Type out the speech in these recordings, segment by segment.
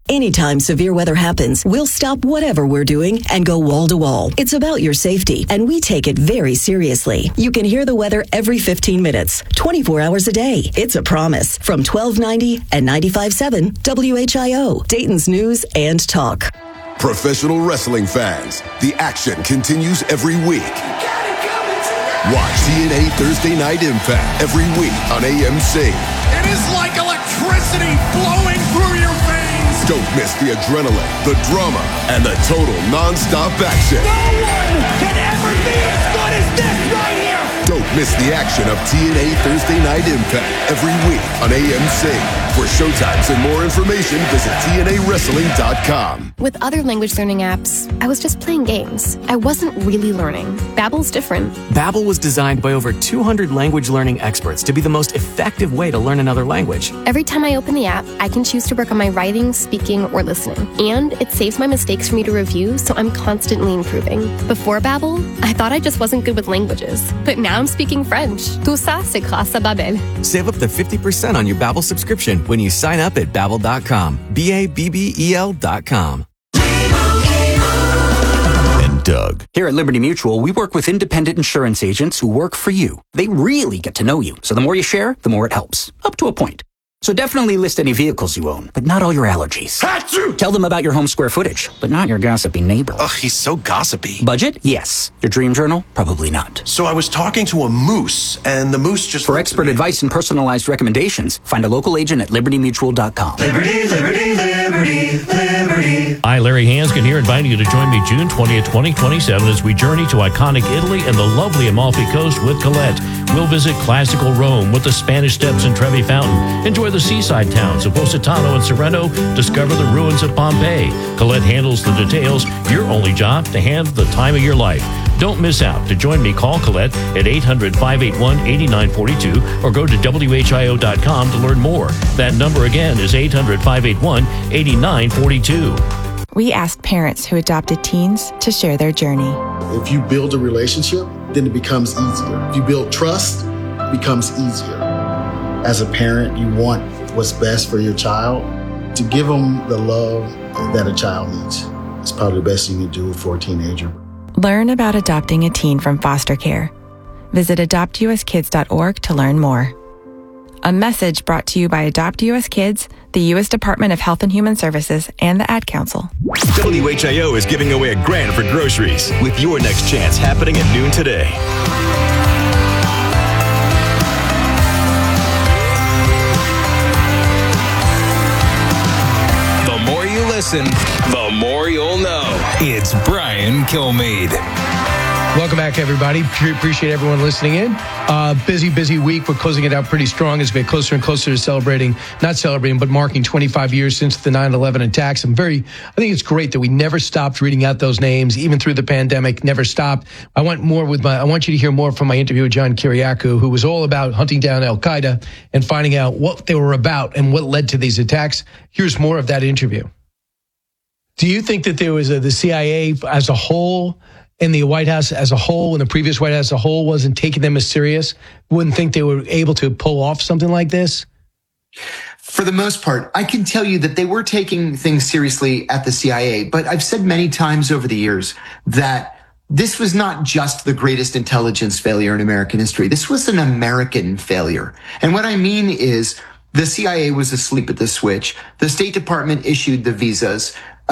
Anytime severe weather happens, we'll stop whatever we're doing and go wall to wall. It's about your safety, and we take it very seriously. You can hear the weather every 15 minutes, 24 hours a day. It's a promise from 1290 and 95.7 WHIO, Dayton's News and Talk. Professional wrestling fans, the action continues every week. Watch TNA Thursday Night Impact every week on AMC. It is like electricity flowing through your veins. Don't miss the adrenaline, the drama, and the total non-stop action. No one can ever be as good as this right here. Don't miss the action of TNA Thursday Night Impact every week on AMC. For showtimes and more information, visit TNAWrestling.com. With other language learning apps, I was just playing games. I wasn't really learning. Babbel's different. Babbel was designed by over 200 language learning experts to be the most effective way to learn another language. Every time I open the app, I can choose to work on my writing, speaking, or listening. And it saves my mistakes for me to review, so I'm constantly improving. Before Babbel, I thought I just wasn't good with languages. But now I'm speaking French. Tout ça, c'est grâce à Babbel. Save up to 50% on your Babbel subscription when you sign up at Babbel.com. Babbel.com. And Doug. Here at Liberty Mutual, we work with independent insurance agents who work for you. They really get to know you, so the more you share, the more it helps. Up to a point. So definitely list any vehicles you own, but not all your allergies. Achoo! Tell them about your home square footage, but not your gossipy neighbor. Ugh, he's so gossipy. Budget? Yes. Your dream journal? Probably not. So I was talking to a moose, and the moose just... For expert advice and personalized recommendations, find a local agent at libertymutual.com. Liberty, liberty, liberty, liberty. Hi, Larry Hanskin here, inviting you to join me June 20th, 2027 as we journey to iconic Italy and the lovely Amalfi Coast with Colette. We'll visit classical Rome with the Spanish Steps and Trevi Fountain. Enjoy the seaside towns of Positano and Sorrento. Discover the ruins of Pompeii. Colette handles the details. Your only job to have the time of your life. Don't miss out. To join me, call Colette at 800-581-8942 or go to WHIO.com to learn more. That number again is 800-581-8942. We asked parents who adopted teens to share their journey. If you build a relationship, then it becomes easier. If you build trust, it becomes easier. As a parent, you want what's best for your child. To give them the love that a child needs is probably the best you can do for a teenager. Learn about adopting a teen from foster care. Visit adoptuskids.org to learn more. A message brought to you by Adopt U.S. Kids, the U.S. Department of Health and Human Services, and the Ad Council. WHIO is giving away $1,000 for groceries with your next chance happening at noon today. The more you listen, the more you'll know. It's Brian Kilmeade. Welcome back, everybody. Appreciate everyone listening in. Busy week. We're closing it out pretty strong as we get closer and closer to marking 25 years since the 9/11 attacks. I think it's great that we never stopped reading out those names, even through the pandemic, never stopped. I want you to hear more from my interview with John Kiriakou, who was all about hunting down Al-Qaeda and finding out what they were about and what led to these attacks. Here's more of that interview. Do you think that there was the CIA as a whole and the White House as a whole, and the previous White House as a whole, wasn't taking them as serious? Wouldn't think they were able to pull off something like this? For the most part, I can tell you that they were taking things seriously at the CIA, but I've said many times over the years that this was not just the greatest intelligence failure in American history. This was an American failure. And what I mean is the CIA was asleep at the switch. The State Department issued the visas.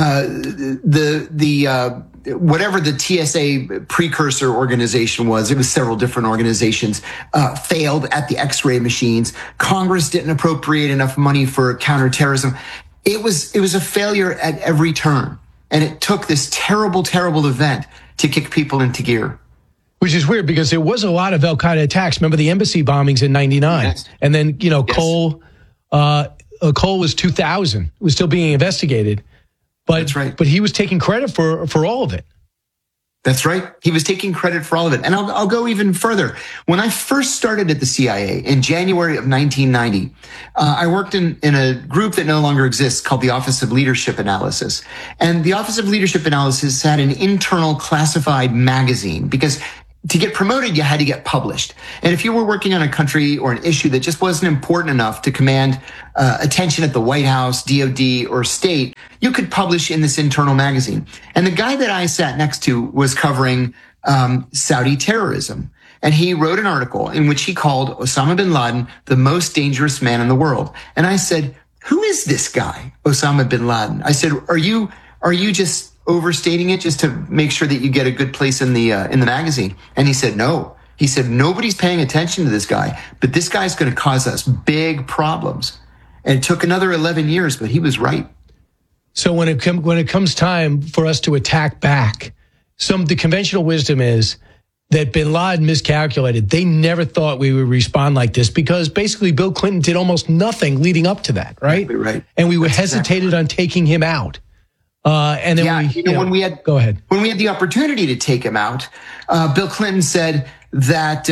Whatever the TSA precursor organization was, it was several different organizations, failed at the X-ray machines. Congress didn't appropriate enough money for counterterrorism. It was a failure at every turn. And it took this terrible, terrible event to kick people into gear. Which is weird because there was a lot of Al-Qaeda attacks. Remember the embassy bombings in 99? Yes. And then, yes. Cole was 2000. It was still being investigated. But, that's right. But he was taking credit for all of it. That's right. He was taking credit for all of it. And I'll go even further. When I first started at the CIA in January of 1990, I worked in a group that no longer exists called the Office of Leadership Analysis. And the Office of Leadership Analysis had an internal classified magazine because to get promoted, you had to get published. And if you were working on a country or an issue that just wasn't important enough to command attention at the White House, DOD, or state, you could publish in this internal magazine. And the guy that I sat next to was covering Saudi terrorism. And he wrote an article in which he called Osama bin Laden the most dangerous man in the world. And I said, who is this guy, Osama bin Laden? I said, are you just overstating it just to make sure that you get a good place in the magazine? And he said, no. He said, nobody's paying attention to this guy, but this guy's going to cause us big problems. And it took another 11 years, but he was right. So when it comes time for us to attack back, the conventional wisdom is that bin Laden miscalculated. They never thought we would respond like this because basically Bill Clinton did almost nothing leading up to that, right? Exactly right. And we hesitated on taking him out. And then when we had the opportunity to take him out, Bill Clinton said that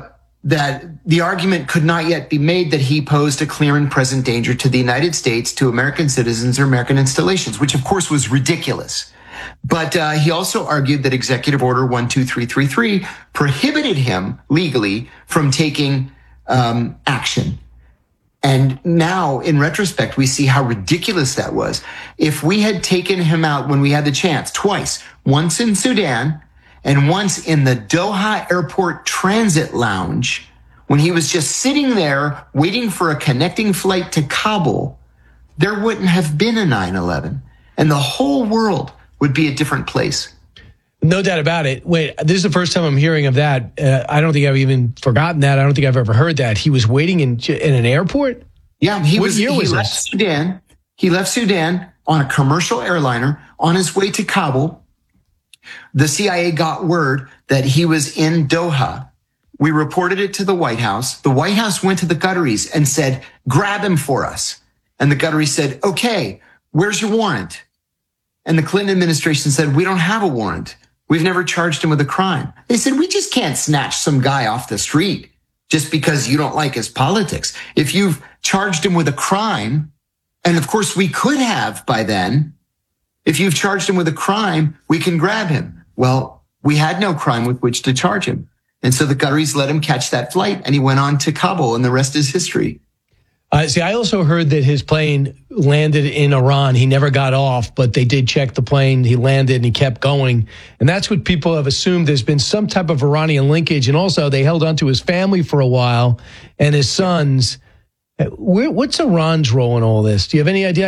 the argument could not yet be made that he posed a clear and present danger to the United States, to American citizens or American installations, which of course was ridiculous. But he also argued that Executive Order 12333 prohibited him legally from taking action. And now, in retrospect, we see how ridiculous that was. If we had taken him out when we had the chance, twice, once in Sudan and once in the Doha Airport Transit Lounge, when he was just sitting there waiting for a connecting flight to Kabul, there wouldn't have been a 9/11. And the whole world would be a different place. No doubt about it. Wait, this is the first time I'm hearing of that. I don't think I've even forgotten that. I don't think I've ever heard that. He was waiting in an airport? Yeah, he left Sudan. He left Sudan on a commercial airliner on his way to Kabul. The CIA got word that he was in Doha. We reported it to the White House. The White House went to the Qataris and said, grab him for us. And the Qataris said, okay, where's your warrant? And the Clinton administration said, we don't have a warrant. We've never charged him with a crime. They said, we just can't snatch some guy off the street just because you don't like his politics. If you've charged him with a crime, and of course we could have by then, if you've charged him with a crime, we can grab him. Well, we had no crime with which to charge him. And so the Qataris let him catch that flight and he went on to Kabul and the rest is history. See, I also heard that his plane landed in Iran. He never got off, but they did check the plane. He landed and he kept going. And that's what people have assumed. There's been some type of Iranian linkage. And also they held on to his family for a while and his sons. What's Iran's role in all this? Do you have any idea?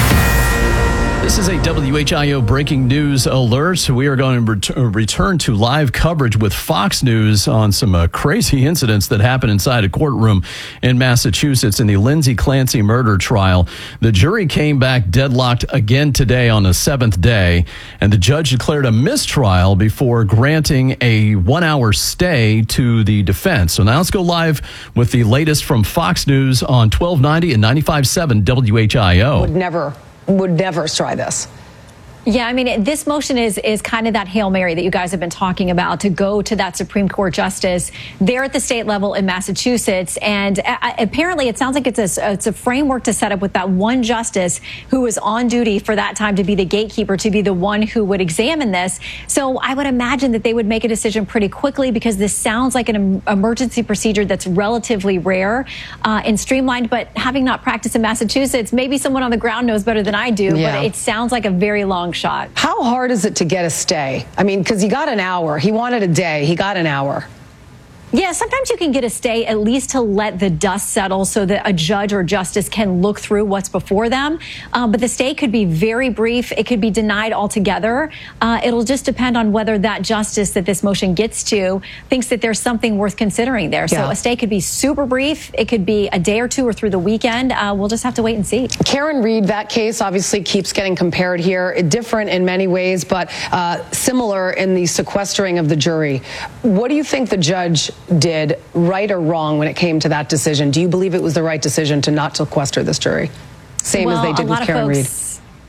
This is a WHIO breaking news alert. We are going to return to live coverage with Fox News on some crazy incidents that happened inside a courtroom in Massachusetts in the Lindsay Clancy murder trial. The jury came back deadlocked again today on the 7th day, and the judge declared a mistrial before granting a 1-hour stay to the defense. So now let's go live with the latest from Fox News on 1290 and 95.7 WHIO. Would never try this. Yeah, I mean, this motion is kind of that Hail Mary that you guys have been talking about to go to that Supreme Court justice there at the state level in Massachusetts. And apparently it sounds like it's a framework to set up with that one justice who is on duty for that time to be the gatekeeper, to be the one who would examine this. So I would imagine that they would make a decision pretty quickly because this sounds like an emergency procedure that's relatively rare and streamlined. But having not practiced in Massachusetts, maybe someone on the ground knows better than I do. Yeah. But it sounds like a very long shot. How hard is it to get a stay? I mean, because he got an hour. He wanted a day. He got an hour. Yeah, sometimes you can get a stay at least to let the dust settle so that a judge or justice can look through what's before them. But the stay could be very brief. It could be denied altogether. It'll just depend on whether that justice that this motion gets to thinks that there's something worth considering there. Yeah. So a stay could be super brief. It could be a day or two or through the weekend. We'll just have to wait and see. Karen Reed, that case obviously keeps getting compared here. Different in many ways, but similar in the sequestering of the jury. What do you think the judge did, right or wrong, when it came to that decision? Do you believe it was the right decision to not sequester this jury? Same as they did with Karen Reed.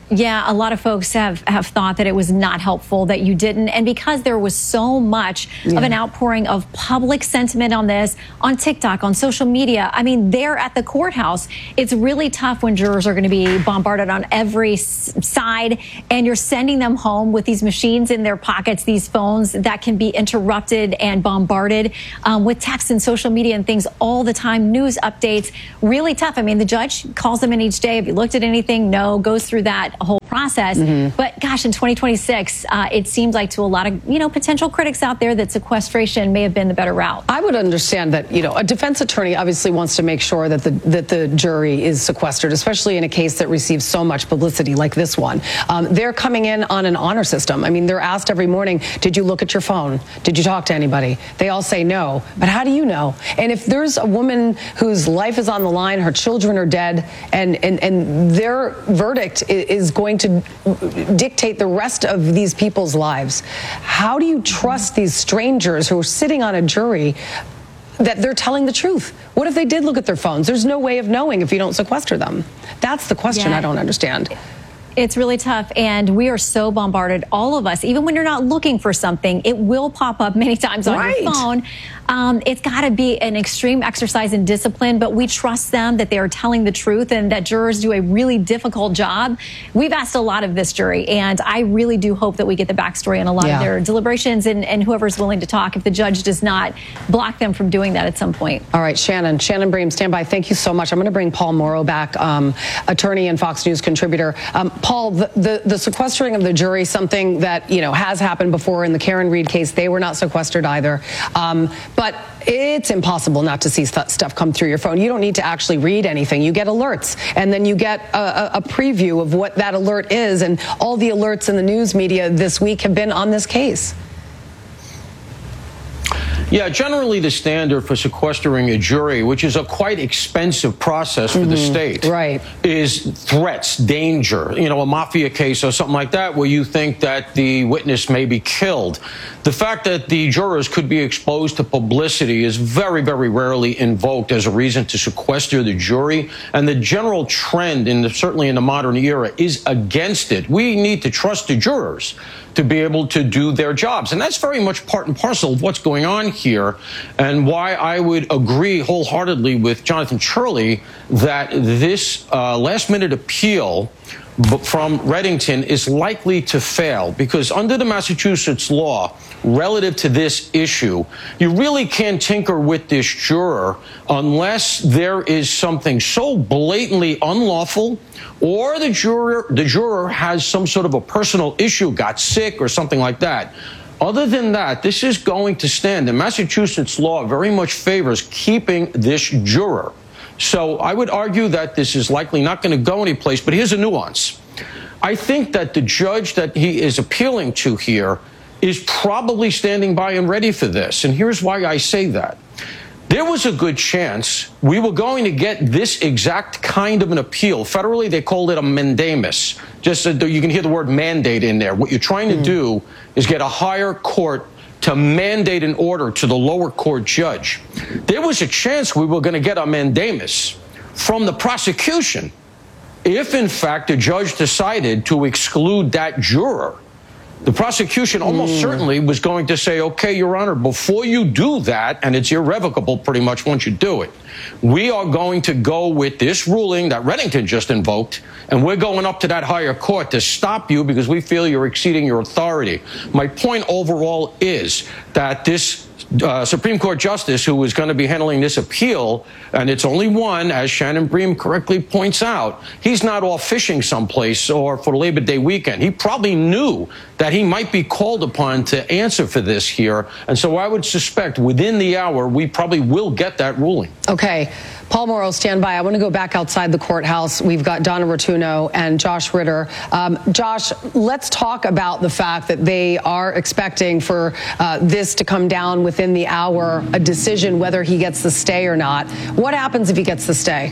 Yeah, a lot of folks have thought that it was not helpful that you didn't. And because there was so much of an outpouring of public sentiment on this, on TikTok, on social media, I mean, they're at the courthouse. It's really tough when jurors are going to be bombarded on every side and you're sending them home with these machines in their pockets, these phones that can be interrupted and bombarded with text and social media and things all the time, news updates, really tough. I mean, the judge calls them in each day. Have you looked at anything? No, goes through that whole process. But gosh, in 2026, it seems like to a lot of, potential critics out there that sequestration may have been the better route. I would understand that, a defense attorney obviously wants to make sure that the jury is sequestered, especially in a case that receives so much publicity like this one. They're coming in on an honor system. I mean, they're asked every morning, did you look at your phone? Did you talk to anybody? They all say no. But how do you know? And if there's a woman whose life is on the line, her children are dead, and their verdict is going to dictate the rest of these people's lives, how do you trust these strangers who are sitting on a jury that they're telling the truth? What if they did look at their phones? There's no way of knowing if you don't sequester them. That's the question I don't understand. It's really tough, and we are so bombarded, all of us. Even when you're not looking for something, it will pop up many times on your phone. It's got to be an extreme exercise in discipline, but we trust them that they are telling the truth and that jurors do a really difficult job. We've asked a lot of this jury, and I really do hope that we get the backstory on a lot of their deliberations and whoever's willing to talk if the judge does not block them from doing that at some point. All right, Shannon Bream, stand by. Thank you so much. I'm going to bring Paul Mauro back, attorney and Fox News contributor. Paul, the sequestering of the jury, something that, has happened before in the Karen Read case. They were not sequestered either. But it's impossible not to see stuff come through your phone. You don't need to actually read anything. You get alerts, and then you get a preview of what that alert is. And all the alerts in the news media this week have been on this case. Yeah, generally the standard for sequestering a jury, which is a quite expensive process for the state, is threats, danger, a mafia case or something like that where you think that the witness may be killed. The fact that the jurors could be exposed to publicity is very, very rarely invoked as a reason to sequester the jury. And the general trend, certainly in the modern era, is against it. We need to trust the jurors to be able to do their jobs. And that's very much part and parcel of what's going on here, and why I would agree wholeheartedly with Jonathan Turley that this last-minute appeal from Reddington is likely to fail, because under the Massachusetts law relative to this issue, you really can't tinker with this juror unless there is something so blatantly unlawful, or the juror has some sort of a personal issue, got sick or something like that. Other than that, this is going to stand. And Massachusetts law very much favors keeping this juror. So I would argue that this is likely not going to go anyplace, but here's a nuance. I think that the judge that he is appealing to here is probably standing by and ready for this. And here's why I say that. There was a good chance we were going to get this exact kind of an appeal. Federally, they called it a mandamus. Just so you can hear the word mandate in there. What you're trying to do is get a higher court to mandate an order to the lower court judge. There was a chance we were going to get a mandamus from the prosecution if, in fact, the judge decided to exclude that juror. The prosecution almost certainly was going to say, okay, Your Honor, before you do that, and it's irrevocable pretty much once you do it, we are going to go with this ruling that Reddington just invoked, and we're going up to that higher court to stop you because we feel you're exceeding your authority. My point overall is that this Supreme Court justice who is going to be handling this appeal, and it's only one, as Shannon Bream correctly points out, he's not off fishing someplace or for Labor Day weekend. He probably knew that he might be called upon to answer for this here. And so I would suspect within the hour, we probably will get that ruling. Okay. Paul Mauro, stand by. I want to go back outside the courthouse. We've got Donna Rotuno and Josh Ritter. Josh, let's talk about the fact that they are expecting for this to come down within the hour, a decision whether he gets the stay or not. What happens if he gets the stay?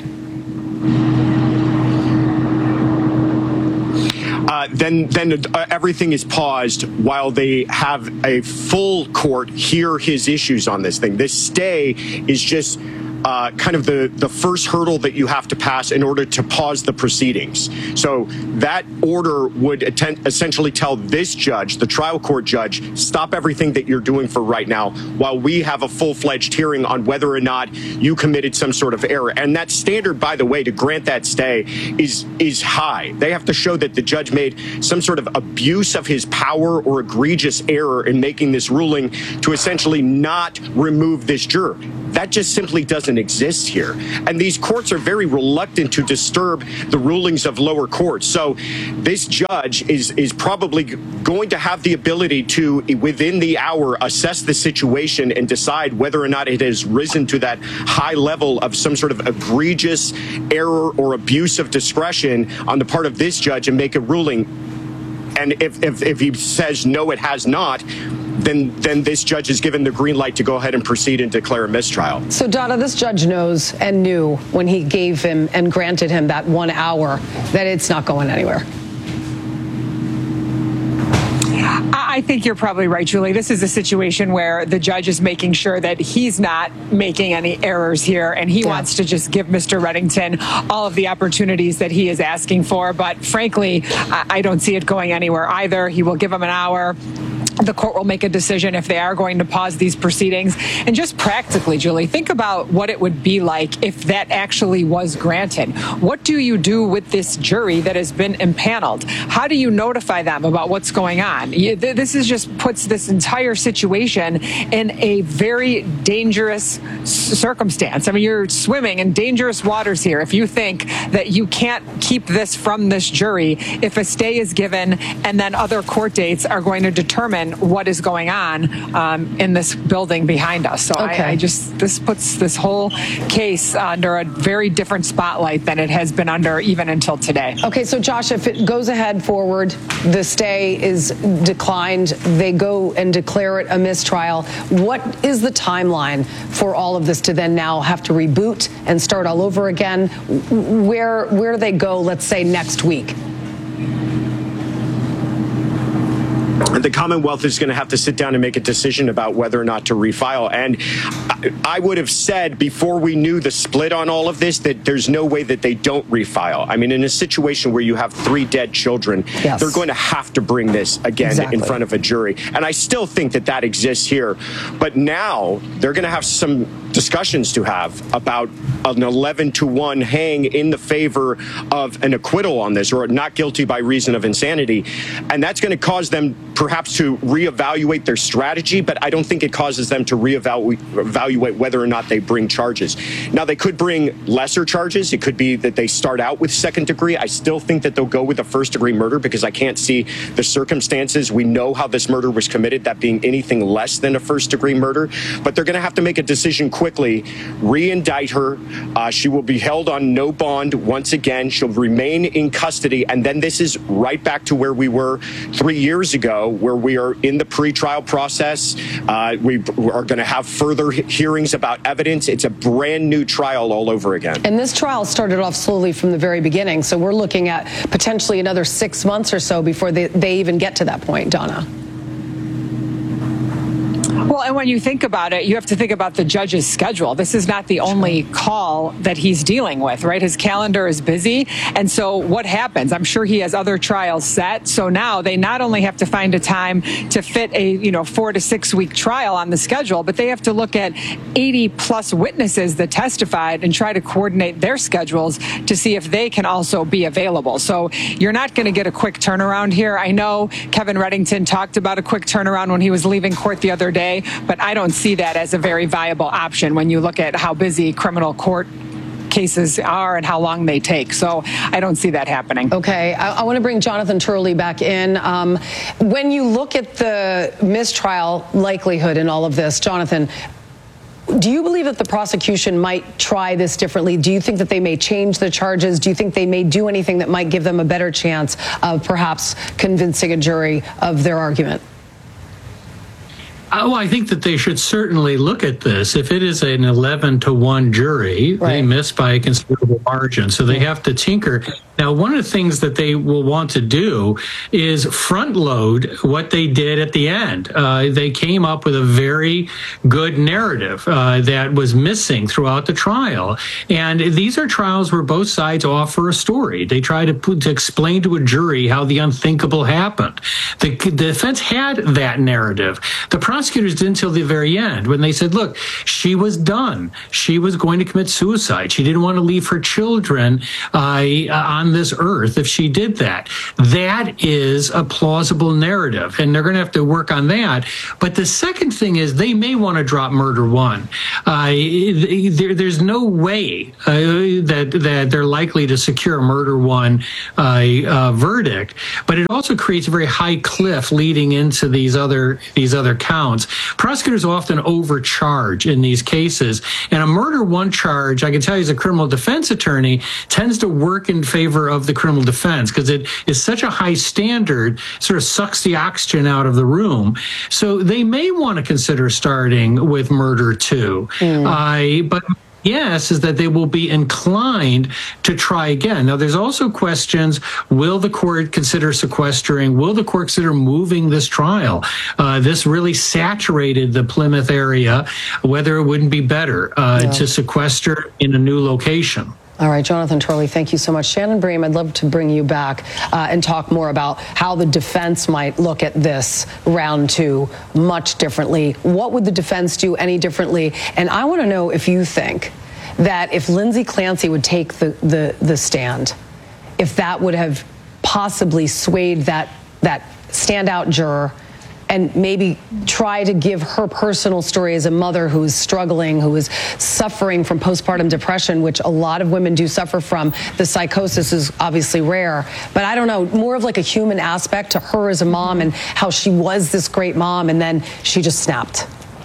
Then everything is paused while they have a full court hear his issues on this thing. This stay is just kind of the first hurdle that you have to pass in order to pause the proceedings. So that order would essentially tell this judge, the trial court judge, stop everything that you're doing for right now while we have a full-fledged hearing on whether or not you committed some sort of error. And that standard, by the way, to grant that stay is high. They have to show that the judge made some sort of abuse of his power or egregious error in making this ruling to essentially not remove this juror. That just simply doesn't exist here. And these courts are very reluctant to disturb the rulings of lower courts. So this judge is probably going to have the ability to, within the hour, assess the situation and decide whether or not it has risen to that high level of some sort of egregious error or abuse of discretion on the part of this judge and make a ruling. And if he says no, it has not, then this judge is given the green light to go ahead and proceed and declare a mistrial. So, Donna, this judge knows and knew when he gave him and granted him that 1 hour that it's not going anywhere. I think you're probably right, Julie. This is a situation where the judge is making sure that he's not making any errors here, and he wants to just give Mr. Reddington all of the opportunities that he is asking for. But frankly, I don't see it going anywhere either. He will give him an hour. The court will make a decision if they are going to pause these proceedings. And just practically, Julie, think about what it would be like if that actually was granted. What do you do with this jury that has been impaneled? How do you notify them about what's going on? This is just puts this entire situation in a very dangerous circumstance. I mean, you're swimming in dangerous waters here if you think that you can't keep this from this jury if a stay is given and then other court dates are going to determine what is going on in this building behind us. So this puts this whole case under a very different spotlight than it has been under even until today. Okay, so Josh, if it goes ahead forward, the stay is declined, they go and declare it a mistrial. What is the timeline for all of this to then now have to reboot and start all over again? Where do they go, let's say, next week? The Commonwealth is going to have to sit down and make a decision about whether or not to refile. And I would have said before we knew the split on all of this that there's no way that they don't refile. I mean, in a situation where you have 3 dead children, they're going to have to bring this again in front of a jury. And I still think that that exists here. But now they're going to have some discussions to have about an 11-1 hang in the favor of an acquittal on this, or not guilty by reason of insanity. And that's going to cause them perhaps to reevaluate their strategy, but I don't think it causes them to reevaluate whether or not they bring charges. Now, they could bring lesser charges. It could be that they start out with second degree. I still think that they'll go with a first degree murder because I can't see the circumstances. We know how this murder was committed, that being anything less than a first degree murder. But they're going to have to make a decision quickly, re-indict her. She will be held on no bond once again. She'll remain in custody. And then this is right back to where we were 3 years ago, where we are in the pretrial process. We are going to have further hearings about evidence. It's a brand new trial all over again. And this trial started off slowly from the very beginning. So we're looking at potentially another 6 months or so before they even get to that point, Donna. Well, and when you think about it, you have to think about the judge's schedule. This is not the only call that he's dealing with, right? His calendar is busy. And so what happens? I'm sure he has other trials set. So now they not only have to find a time to fit a 4 to 6 week trial on the schedule, but they have to look at 80 plus witnesses that testified and try to coordinate their schedules to see if they can also be available. So you're not going to get a quick turnaround here. I know Kevin Reddington talked about a quick turnaround when he was leaving court the other day, but I don't see that as a very viable option when you look at how busy criminal court cases are and how long they take. So I don't see that happening. Okay. I want to bring Jonathan Turley back in. When you look at the mistrial likelihood in all of this, Jonathan, do you believe that the prosecution might try this differently? Do you think that they may change the charges? Do you think they may do anything that might give them a better chance of perhaps convincing a jury of their argument? Well, I think that they should certainly look at this. If it is an 11-1 jury, they miss by a considerable margin, so they have to tinker. Now, one of the things that they will want to do is front load what they did at the end. They came up with a very good narrative that was missing throughout the trial. And these are trials where both sides offer a story. They try to explain to a jury how the unthinkable happened. The defense had that narrative. The prosecutors didn't until the very end when they said, look, she was done. She was going to commit suicide. She didn't want to leave her children on this earth if she did that. That is a plausible narrative, and they're going to have to work on that. But the second thing is they may want to drop murder one. There's no way that they're likely to secure a murder one verdict, but it also creates a very high cliff leading into these other counts. Prosecutors often overcharge in these cases, and a murder one charge, I can tell you as a criminal defense attorney, tends to work in favor of the criminal defense because it is such a high standard, sort of sucks the oxygen out of the room. So they may want to consider starting with murder two. But yes, is that they will be inclined to try again. Now, there's also questions, will the court consider sequestering? Will the court consider moving this trial? This really saturated the Plymouth area, whether it wouldn't be better to sequester in a new location. All right, Jonathan Turley, thank you so much. Shannon Bream, I'd love to bring you back and talk more about how the defense might look at this round two much differently. What would the defense do any differently? And I want to know if you think that if Lindsay Clancy would take the stand, if that would have possibly swayed that standout juror and maybe try to give her personal story as a mother who is struggling, who is suffering from postpartum depression, which a lot of women do suffer from. The psychosis is obviously rare, but I don't know, more of like a human aspect to her as a mom and how she was this great mom and then she just snapped.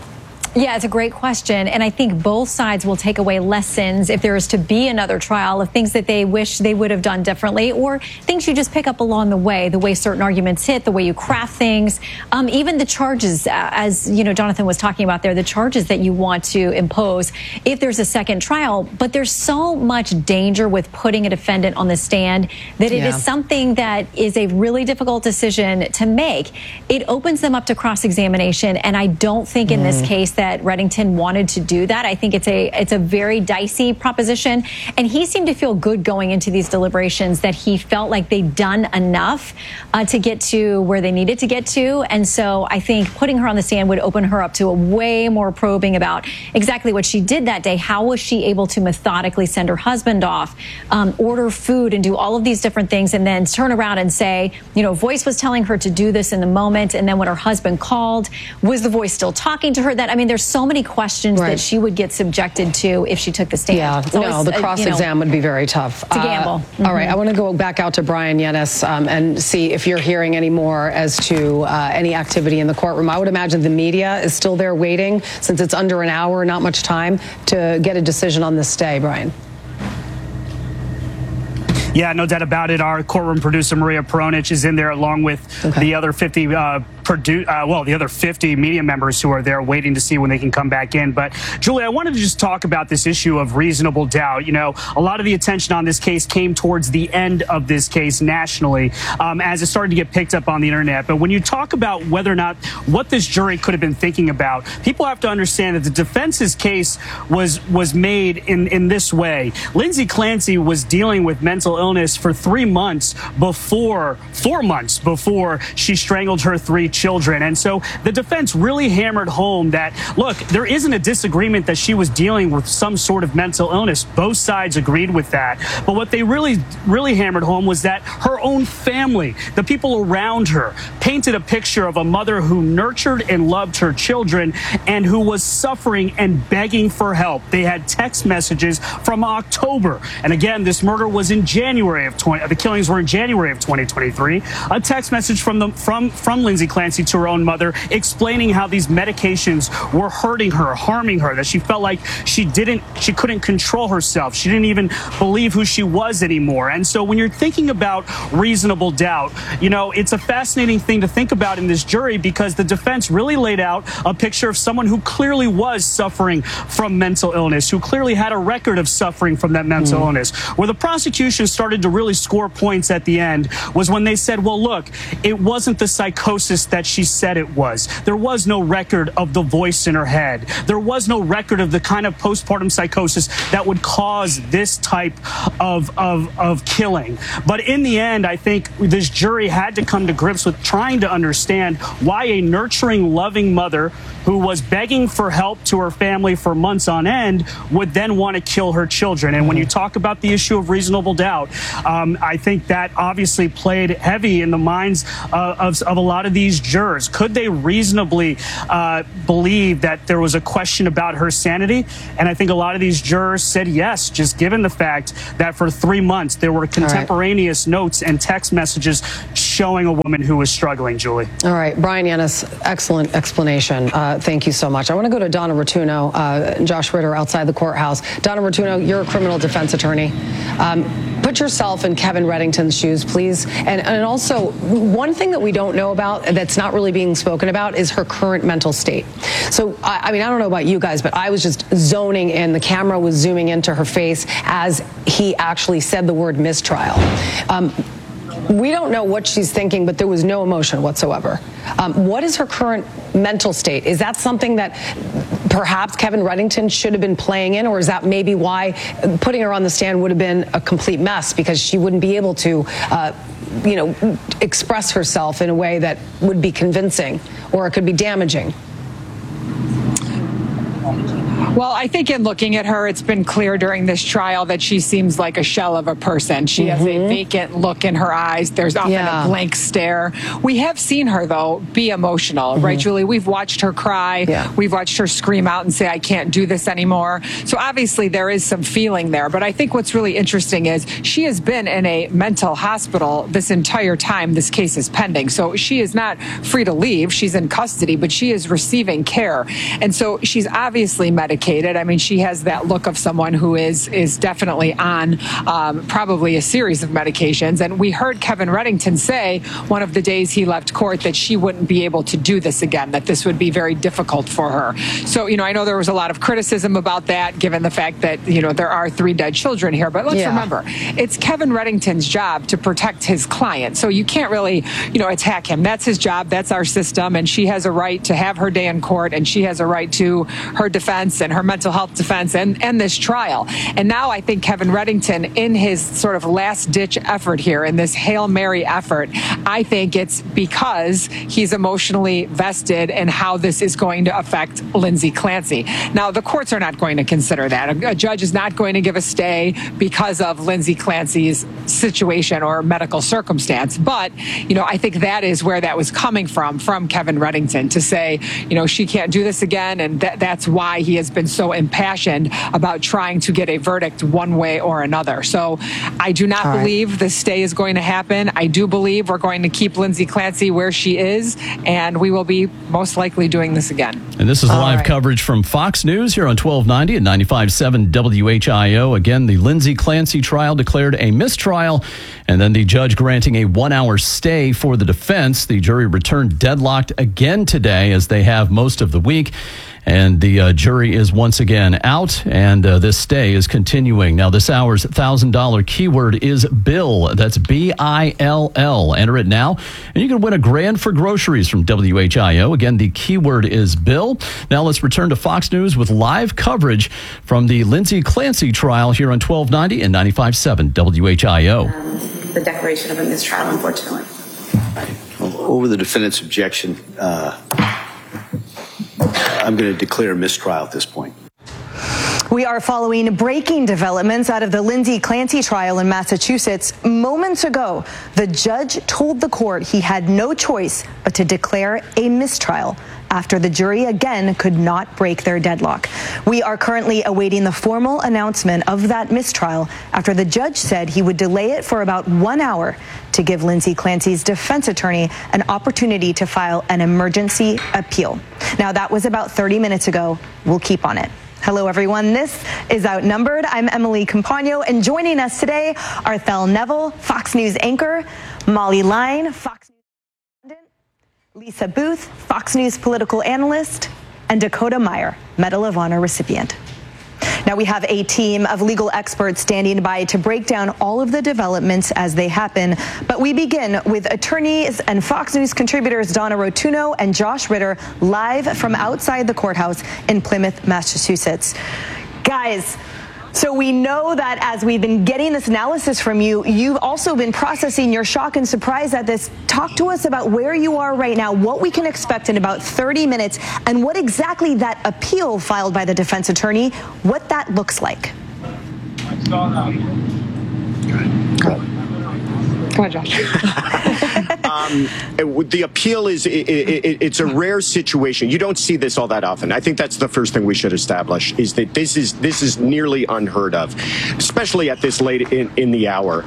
Yeah, it's a great question. And I think both sides will take away lessons if there is to be another trial of things that they wish they would have done differently or things you just pick up along the way certain arguments hit, the way you craft things, even the charges, as you know, Jonathan was talking about there, the charges that you want to impose if there's a second trial. But there's so much danger with putting a defendant on the stand that it is something that is a really difficult decision to make. It opens them up to cross-examination. And I don't think in this case that Reddington wanted to do that. I think it's a very dicey proposition. And he seemed to feel good going into these deliberations that he felt like they'd done enough to get to where they needed to get to. And so I think putting her on the stand would open her up to a way more probing about exactly what she did that day. How was she able to methodically send her husband off, order food and do all of these different things and then turn around and say, you know, voice was telling her to do this in the moment. And then when her husband called, was the voice still talking to her? That, I mean, there's so many questions that she would get subjected to if she took the stand. Yeah, no, the cross-exam would be very tough. It's a gamble. All right, I want to go back out to Brian Yennis and see if you're hearing any more as to any activity in the courtroom. I would imagine the media is still there waiting since it's under an hour, not much time to get a decision on this stay, Brian. Yeah, no doubt about it. Our courtroom producer, Maria Peronich, is in there along with the other 50 the other 50 media members who are there waiting to see when they can come back in. But, Julie, I wanted to just talk about this issue of reasonable doubt. You know, a lot of the attention on this case came towards the end of this case nationally as it started to get picked up on the internet. But when you talk about whether or not what this jury could have been thinking about, people have to understand that the defense's case was made in this way. Lindsay Clancy was dealing with mental illness for 4 months before she strangled her 3 children. And so the defense really hammered home that, look, there isn't a disagreement that she was dealing with some sort of mental illness. Both sides agreed with that. But what they really hammered home was that her own family, the people around her, painted a picture of a mother who nurtured and loved her children and who was suffering and begging for help. They had text messages from October. And again, this murder was in January. the killings were in January of 2023. A text message from Lindsay Clancy to her own mother explaining how these medications were hurting her, harming her, that she felt like she couldn't control herself. She didn't even believe who she was anymore. And so when you're thinking about reasonable doubt, it's a fascinating thing to think about in this jury, because the defense really laid out a picture of someone who clearly was suffering from mental illness, who clearly had a record of suffering from that mental illness. Where the prosecution started to really score points at the end was when they said, well, look, it wasn't the psychosis that she said it was. There was no record of the voice in her head. There was no record of the kind of postpartum psychosis that would cause this type of killing. But in the end, I think this jury had to come to grips with trying to understand why a nurturing, loving mother who was begging for help to her family for months on end would then want to kill her children. And when you talk about the issue of reasonable doubt, I think that obviously played heavy in the minds of a lot of these jurors. Could they reasonably believe that there was a question about her sanity? And I think a lot of these jurors said yes, just given the fact that for 3 months there were contemporaneous notes and text messages showing a woman who was struggling, Julie. All right, Brian Yanis, excellent explanation. Thank you so much. I want to go to Donna Rotuno, Josh Ritter outside the courthouse. Donna Rotuno, you're a criminal defense attorney. Put yourself in Kevin Reddington's shoes, please. And also, one thing that we don't know about that's not really being spoken about is her current mental state. So, I don't know about you guys, but I was just zoning in. The camera was zooming into her face as he actually said the word mistrial. We don't know what she's thinking, but there was no emotion whatsoever. What is her current mental state? Is that something that perhaps Kevin Reddington should have been playing in, or is that maybe why putting her on the stand would have been a complete mess, because she wouldn't be able to, express herself in a way that would be convincing, or it could be damaging? Well, I think in looking at her, it's been clear during this trial that she seems like a shell of a person. She has a vacant look in her eyes. There's often a blank stare. We have seen her, though, be emotional, right, Julie? We've watched her cry. We've watched her scream out and say, I can't do this anymore. So obviously there is some feeling there. But I think what's really interesting is she has been in a mental hospital this entire time this case is pending. So she is not free to leave. She's in custody, but she is receiving care. And so she's obviously medicated. I mean, she has that look of someone who is definitely on probably a series of medications. And we heard Kevin Reddington say one of the days he left court that she wouldn't be able to do this again, that this would be very difficult for her. So, I know there was a lot of criticism about that, given the fact that, there are 3 dead children here. But let's remember, it's Kevin Reddington's job to protect his client. So you can't really, attack him. That's his job. That's our system. And she has a right to have her day in court, and she has a right to her defense and her mental health defense and this trial. And now I think Kevin Reddington, in his sort of last-ditch effort here, in this Hail Mary effort, I think it's because he's emotionally vested in how this is going to affect Lindsay Clancy. Now, the courts are not going to consider that. A judge is not going to give a stay because of Lindsay Clancy's situation or medical circumstance. But, I think that is where that was coming from Kevin Reddington, to say, she can't do this again, and that's why he has been so impassioned about trying to get a verdict one way or another. So I do not believe the stay is going to happen. I do believe we're going to keep Lindsay Clancy where she is, and we will be most likely doing this again. And this is live coverage from Fox News here on 1290 and 95.7 WHIO. Again, the Lindsay Clancy trial declared a mistrial, and then the judge granting a 1-hour stay for the defense. The jury returned deadlocked again today, as they have most of the week. And the jury is once again out, and this stay is continuing. Now, this hour's $1,000 keyword is Bill. That's BILL. Enter it now, and you can win $1,000 for groceries from WHIO. Again, the keyword is Bill. Now, let's return to Fox News with live coverage from the Lindsay Clancy trial here on 1290 and 95.7 WHIO. The declaration of a mistrial, unfortunately. Over the defendant's objection, I'm going to declare a mistrial at this point. We are following breaking developments out of the Lindsay Clancy trial in Massachusetts. Moments ago, the judge told the court he had no choice but to declare a mistrial after the jury again could not break their deadlock. We are currently awaiting the formal announcement of that mistrial after the judge said he would delay it for about 1 hour to give Lindsay Clancy's defense attorney an opportunity to file an emergency appeal. Now, that was about 30 minutes ago. We'll keep on it. Hello, everyone. This is Outnumbered. I'm Emily Compagno, and joining us today are Thel Neville, Fox News anchor, Molly Line, Fox News correspondent, Lisa Booth, Fox News political analyst, and Dakota Meyer, Medal of Honor recipient. Now, we have a team of legal experts standing by to break down all of the developments as they happen. But we begin with attorneys and Fox News contributors Donna Rotuno and Josh Ritter live from outside the courthouse in Plymouth, Massachusetts. Guys, so we know that as we've been getting this analysis from you, you've also been processing your shock and surprise at this. Talk to us about where you are right now, what we can expect in about 30 minutes, and what exactly that appeal filed by the defense attorney, what that looks like. Go ahead, Josh. The appeal is, it's a rare situation. You don't see this all that often. I think that's the first thing we should establish, is that this is nearly unheard of, especially at this late in the hour.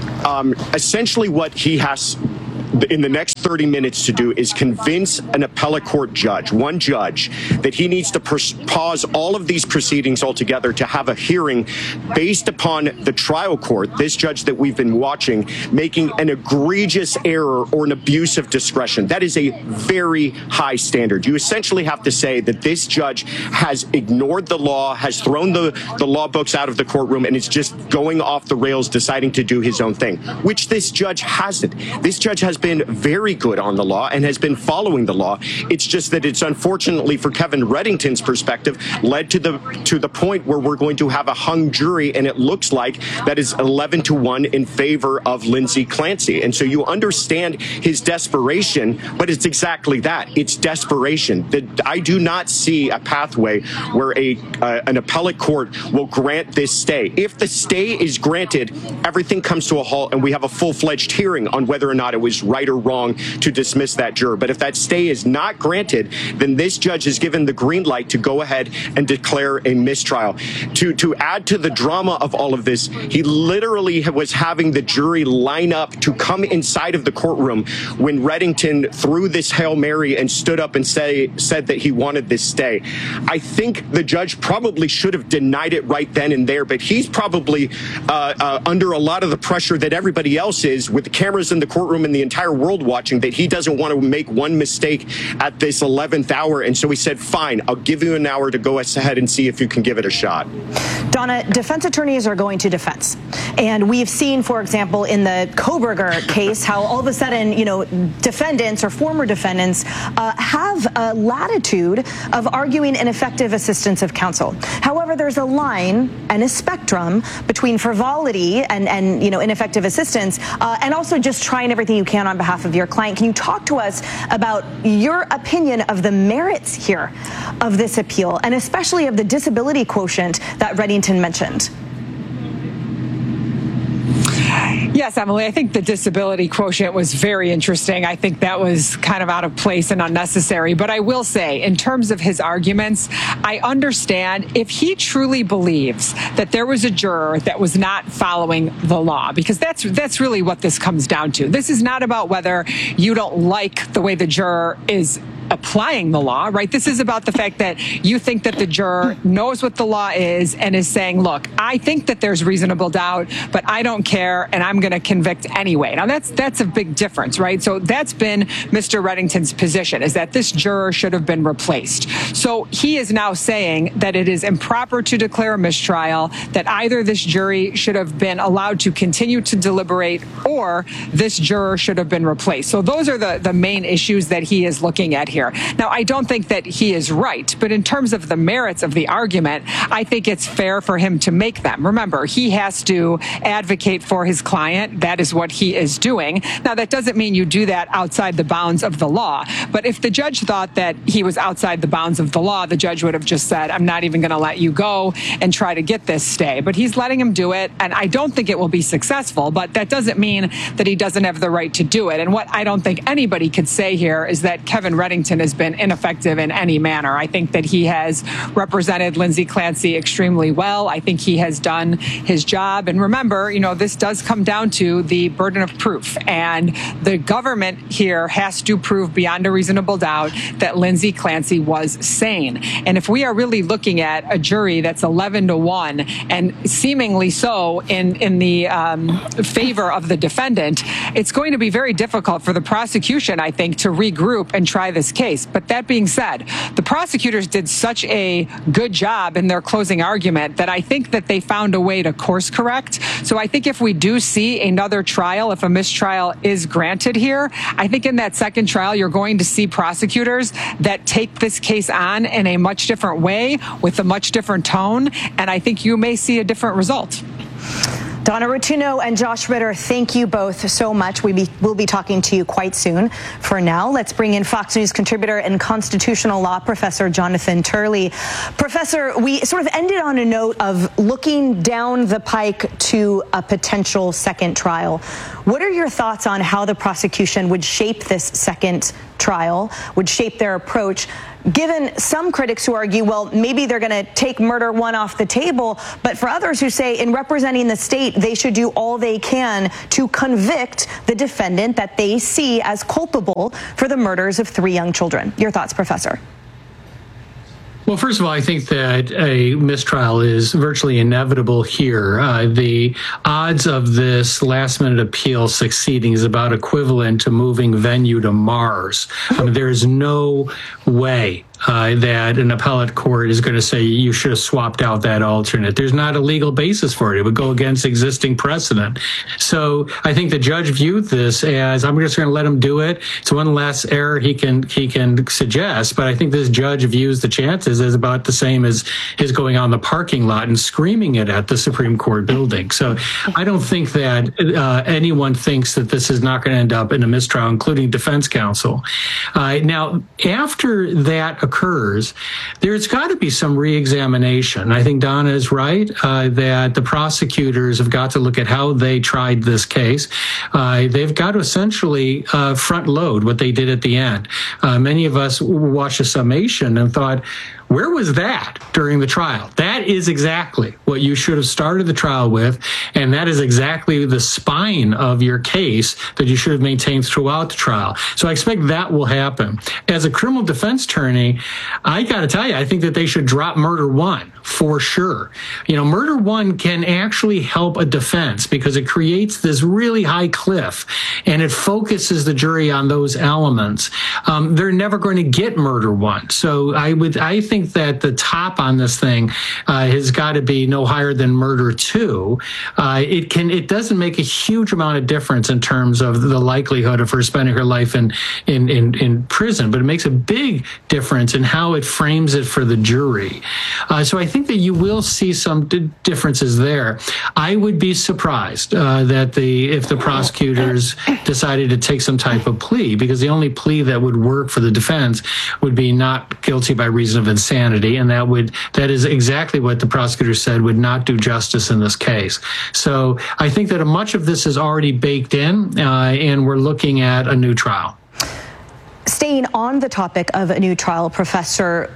Essentially what he has in the next 30 minutes to do is convince an appellate court judge, one judge, that he needs to pause all of these proceedings altogether to have a hearing based upon the trial court, this judge that we've been watching, making an egregious error or an abuse of discretion. That is a very high standard. You essentially have to say that this judge has ignored the law, has thrown the law books out of the courtroom, and is just going off the rails, deciding to do his own thing, which this judge hasn't. This judge has been very good on the law and has been following the law. It's just that it's unfortunately for Kevin Reddington's perspective led to the point where we're going to have a hung jury, and it looks like that is 11-1 in favor of Lindsay Clancy. And so you understand his desperation, but it's exactly that. It's desperation. I do not see a pathway where an appellate court will grant this stay. If the stay is granted, everything comes to a halt and we have a full-fledged hearing on whether or not it was right or wrong to dismiss that juror. But if that stay is not granted, then this judge is given the green light to go ahead and declare a mistrial. To add to the drama of all of this, he literally was having the jury line up to come inside of the courtroom when Reddington threw this Hail Mary and stood up and said that he wanted this stay. I think the judge probably should have denied it right then and there, but he's probably under a lot of the pressure that everybody else is, with the cameras in the courtroom and the entire world watching, that he doesn't want to make one mistake at this 11th hour. And so he said, fine, I'll give you an hour to go ahead and see if you can give it a shot. Donna, defense attorneys are going to defense. And we've seen, for example, in the Kohberger case, how all of a sudden, defendants or former defendants have a latitude of arguing ineffective assistance of counsel. However, there's a line and a spectrum between frivolity and ineffective assistance and also just trying everything you can on behalf of your client. Can you talk to us about your opinion of the merits here of this appeal, and especially of the disability quotient that Reddington mentioned? Yes, Emily, I think the disability quotient was very interesting. I think that was kind of out of place and unnecessary. But I will say, in terms of his arguments, I understand if he truly believes that there was a juror that was not following the law, because that's really what this comes down to. This is not about whether you don't like the way the juror is applying the law, right? This is about the fact that you think that the juror knows what the law is and is saying, look, I think that there's reasonable doubt, but I don't care, and I'm going to convict anyway. Now, that's a big difference, right? So that's been Mr. Reddington's position, is that this juror should have been replaced. So he is now saying that it is improper to declare a mistrial, that either this jury should have been allowed to continue to deliberate or this juror should have been replaced. So those are the main issues that he is looking at here. Now, I don't think that he is right, but in terms of the merits of the argument, I think it's fair for him to make them. Remember, he has to advocate for his client. That is what he is doing. Now, that doesn't mean you do that outside the bounds of the law. But if the judge thought that he was outside the bounds of the law, the judge would have just said, I'm not even going to let you go and try to get this stay. But he's letting him do it, and I don't think it will be successful, but that doesn't mean that he doesn't have the right to do it. And what I don't think anybody could say here is that Kevin Reddington has been ineffective in any manner. I think that he has represented Lindsay Clancy extremely well. I think he has done his job. And remember, this does come down to the burden of proof. And the government here has to prove beyond a reasonable doubt that Lindsay Clancy was sane. And if we are really looking at a jury that's 11-1 and seemingly so in the favor of the defendant, it's going to be very difficult for the prosecution, I think, to regroup and try this case. But that being said, the prosecutors did such a good job in their closing argument that I think that they found a way to course correct. So I think if we do see another trial, if a mistrial is granted here, I think in that second trial, you're going to see prosecutors that take this case on in a much different way with a much different tone. And I think you may see a different result. Donna Rotunno and Josh Ritter, thank you both so much. We'll be talking to you quite soon. For now, let's bring in Fox News contributor and constitutional law professor Jonathan Turley. Professor, we sort of ended on a note of looking down the pike to a potential second trial. What are your thoughts on how the prosecution would shape this second trial, would shape their approach, given some critics who argue, well, maybe they're going to take murder one off the table, but for others who say in representing the state, they should do all they can to convict the defendant that they see as culpable for the murders of 3 young children. Your thoughts, Professor? Well, first of all, I think that a mistrial is virtually inevitable here. The odds of this last-minute appeal succeeding is about equivalent to moving venue to Mars. I mean, there is no way that an appellate court is going to say you should have swapped out that alternate. There's not a legal basis for it. It would go against existing precedent. So I think the judge viewed this as, I'm just going to let him do it. It's one less error he can suggest, but I think this judge views the chances as about the same as his going on the parking lot and screaming it at the Supreme Court building. So I don't think that anyone thinks that this is not going to end up in a mistrial, including defense counsel. Now, after that occurs, there's got to be some reexamination. I think Donna is right that the prosecutors have got to look at how they tried this case. They've got to essentially front load what they did at the end. Many of us watched a summation and thought, where was that during the trial? That is exactly what you should have started the trial with, and that is exactly the spine of your case that you should have maintained throughout the trial. So I expect that will happen. As a criminal defense attorney, I got to tell you, I think that they should drop murder one for sure. Murder one can actually help a defense because it creates this really high cliff and it focuses the jury on those elements. They're never going to get murder one. So I think that the top on this thing has got to be no higher than murder two. It doesn't make a huge amount of difference in terms of the likelihood of her spending her life in prison, but it makes a big difference in how it frames it for the jury. So I think that you will see some differences there. I would be surprised if the prosecutors decided to take some type of plea, because the only plea that would work for the defense would be not guilty by reason of insanity, and that is exactly what the prosecutor said would not do justice in this case. So I think that much of this is already baked in, and we're looking at a new trial. Staying on the topic of a new trial, Professor,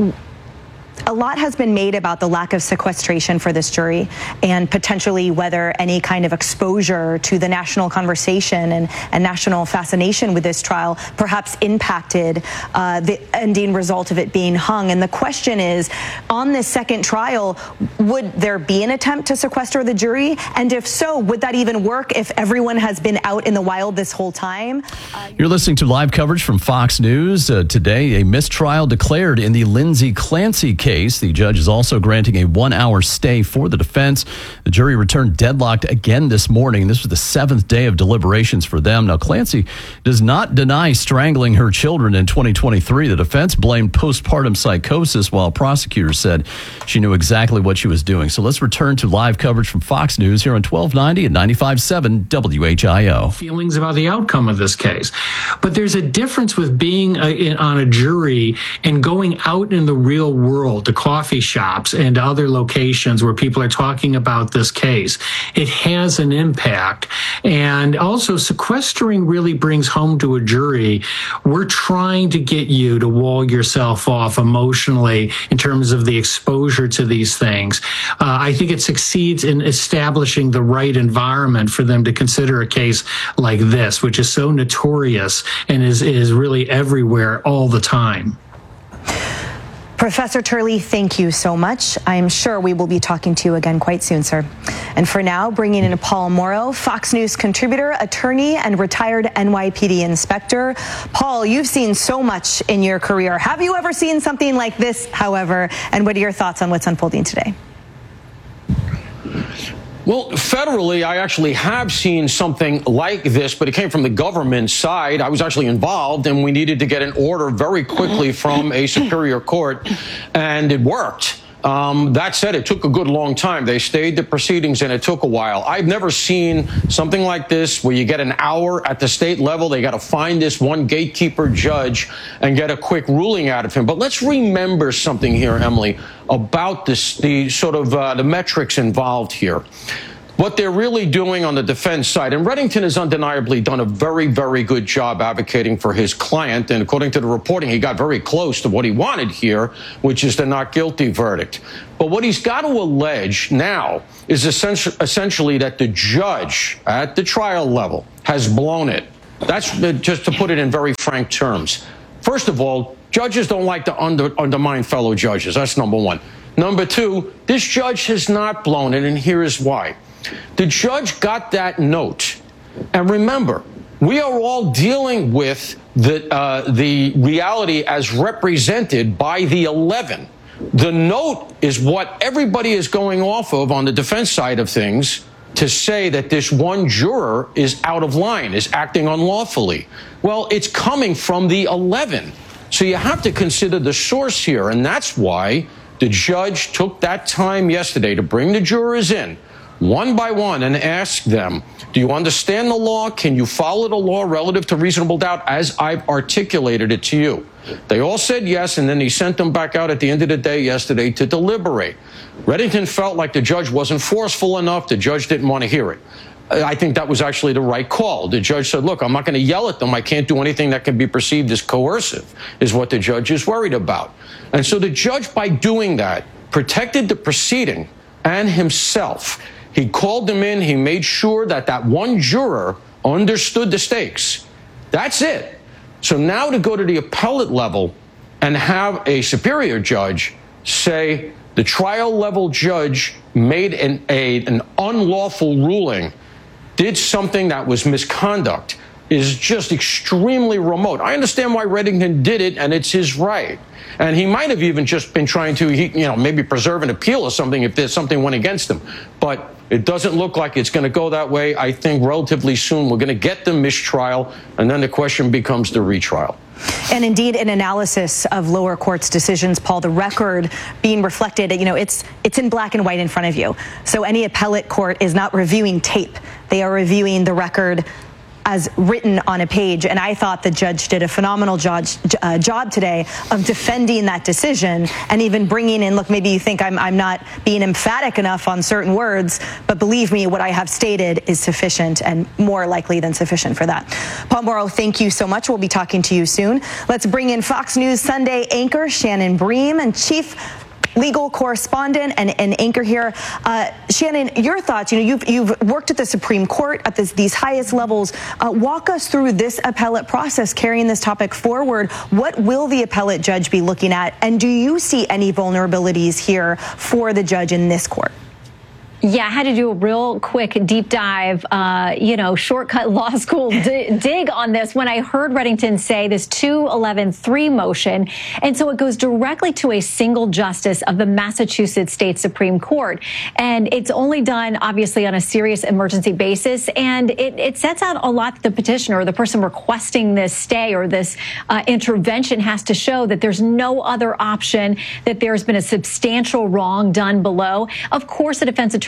a lot has been made about the lack of sequestration for this jury and potentially whether any kind of exposure to the national conversation and national fascination with this trial perhaps impacted the ending result of it being hung. And the question is, on this second trial, would there be an attempt to sequester the jury? And if so, would that even work if everyone has been out in the wild this whole time? You're listening to live coverage from Fox News. Today, a mistrial declared in the Lindsay Clancy case. The judge is also granting a 1-hour stay for the defense. The jury returned deadlocked again this morning. This was the 7th day of deliberations for them. Now, Clancy does not deny strangling her children in 2023. The defense blamed postpartum psychosis, while prosecutors said she knew exactly what she was doing. So let's return to live coverage from Fox News here on 1290 and 95.7 WHIO. Feelings about the outcome of this case. But there's a difference with being on a jury and going out in the real world world, to coffee shops and other locations where people are talking about this case. It has an impact. And also, sequestering really brings home to a jury, we're trying to get you to wall yourself off emotionally in terms of the exposure to these things. I think it succeeds in establishing the right environment for them to consider a case like this, which is so notorious and is really everywhere all the time. Professor Turley, thank you so much. I'm sure we will be talking to you again quite soon, sir. And for now, bringing in Paul Mauro, Fox News contributor, attorney, and retired NYPD inspector. Paul, you've seen so much in your career. Have you ever seen something like this, however? And what are your thoughts on what's unfolding today? Well, federally, I actually have seen something like this, but it came from the government side. I was actually involved, and we needed to get an order very quickly from a superior court, and it worked. That said, it took a good long time. They stayed the proceedings, and it took a while. I've never seen something like this where you get an hour at the state level. They got to find this one gatekeeper judge and get a quick ruling out of him. But let's remember something here, Emily, about this, the sort of the metrics involved here. What they're really doing on the defense side, and Reddington has undeniably done a very, very good job advocating for his client, and according to the reporting, he got very close to what he wanted here, which is the not guilty verdict. But what he's got to allege now is essentially that the judge at the trial level has blown it. That's just to put it in very frank terms. First of all, judges don't like to undermine fellow judges. That's number one. Number two, this judge has not blown it, and here is why. The judge got that note. And remember, we are all dealing with the reality as represented by the 11. The note is what everybody is going off of on the defense side of things to say that this one juror is out of line, is acting unlawfully. Well, it's coming from the 11. So you have to consider the source here. And that's why the judge took that time yesterday to bring the jurors in one by one and ask them, do you understand the law? Can you follow the law relative to reasonable doubt as I've articulated it to you? They all said yes, and then he sent them back out at the end of the day yesterday to deliberate. Reddington felt like the judge wasn't forceful enough. The judge didn't want to hear it. I think that was actually the right call. The judge said, look, I'm not going to yell at them. I can't do anything that can be perceived as coercive, is what the judge is worried about. And so the judge, by doing that, protected the proceeding and himself. He called them in. He made sure that that one juror understood the stakes. That's it. So now to go to the appellate level and have a superior judge say the trial level judge made an unlawful ruling, did something that was misconduct, is just extremely remote. I understand why Reddington did it, and it's his right. And he might have even just been trying to, maybe preserve an appeal or something if there's something went against him. But it doesn't look like it's going to go that way. I think relatively soon we're going to get the mistrial, and then the question becomes the retrial. And indeed, an analysis of lower courts' decisions, Paul, the record being reflected, it's in black and white in front of you. So any appellate court is not reviewing tape. They are reviewing the record as written on a page. And I thought the judge did a phenomenal job today of defending that decision and even bringing in, look, maybe you think I'm not being emphatic enough on certain words, but believe me, what I have stated is sufficient and more likely than sufficient for that. Paul Mauro, thank you so much. We'll be talking to you soon. Let's bring in Fox News Sunday anchor Shannon Bream and chief legal correspondent and anchor here. Shannon, your thoughts, you've worked at the Supreme Court at these highest levels. Walk us through this appellate process, carrying this topic forward. What will the appellate judge be looking at? And do you see any vulnerabilities here for the judge in this court? Yeah, I had to do a real quick deep dive, shortcut law school dig on this when I heard Reddington say this 211-3 motion. And so it goes directly to a single justice of the Massachusetts State Supreme Court. And it's only done, obviously, on a serious emergency basis. And it sets out a lot that the petitioner or the person requesting this stay or this intervention has to show that there's no other option, that there's been a substantial wrong done below. Of course, the defense attorney